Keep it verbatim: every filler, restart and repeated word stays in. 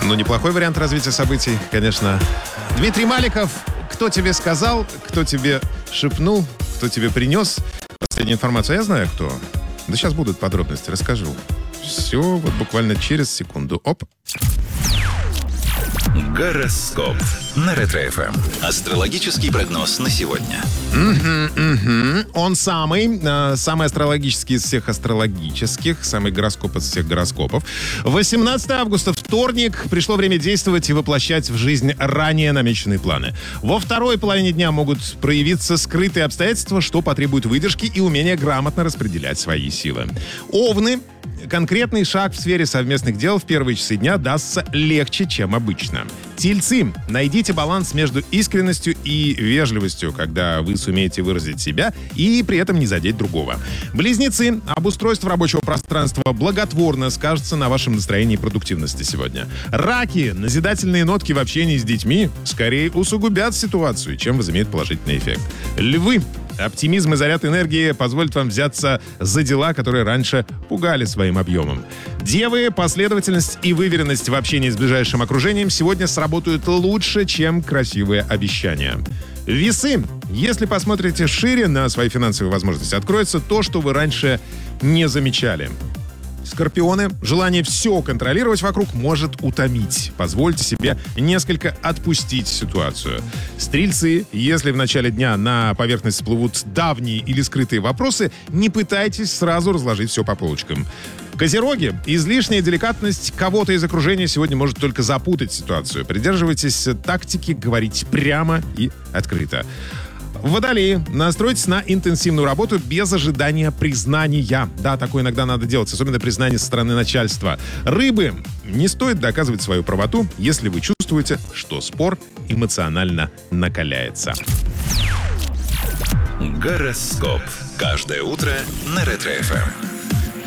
Ну, неплохой вариант развития событий, конечно. Дмитрий Маликов. Кто тебе сказал, кто тебе шепнул, кто тебе принес последнюю информацию? Я знаю, кто. Да сейчас будут подробности, расскажу. Все вот буквально через секунду. Оп. Гороскоп на Ретро-эф эм. Астрологический прогноз на сегодня. Угу, угу. Он самый, э, самый астрологический из всех астрологических, самый гороскоп из всех гороскопов. восемнадцатого августа, вторник, пришло время действовать и воплощать в жизнь ранее намеченные планы. Во второй половине дня могут проявиться скрытые обстоятельства, что потребует выдержки и умения грамотно распределять свои силы. Овны. Конкретный шаг в сфере совместных дел в первые часы дня дастся легче, чем обычно. Тельцы. Найдите баланс между искренностью и вежливостью, когда вы сумеете выразить себя и при этом не задеть другого. Близнецы. Обустройство рабочего пространства благотворно скажется на вашем настроении и продуктивности сегодня. Раки. Назидательные нотки в общении с детьми скорее усугубят ситуацию, чем возымеют положительный эффект. Львы. Оптимизм и заряд энергии позволят вам взяться за дела, которые раньше пугали своим объемом. Девы, последовательность и выверенность в общении с ближайшим окружением сегодня сработают лучше, чем красивые обещания. Весы. Если посмотрите шире на свои финансовые возможности, откроется то, что вы раньше не замечали. Скорпионы. Желание все контролировать вокруг может утомить. Позвольте себе несколько отпустить ситуацию. Стрельцы. Если в начале дня на поверхность всплывут давние или скрытые вопросы, не пытайтесь сразу разложить все по полочкам. Козероги. Излишняя деликатность кого-то из окружения сегодня может только запутать ситуацию. Придерживайтесь тактики говорить прямо и открыто. Водолеи. Настройтесь на интенсивную работу без ожидания признания. Да, такое иногда надо делать, особенно признание со стороны начальства. Рыбы. Не стоит доказывать свою правоту, если вы чувствуете, что спор эмоционально накаляется. Гороскоп. Каждое утро на Ретро-эф эм.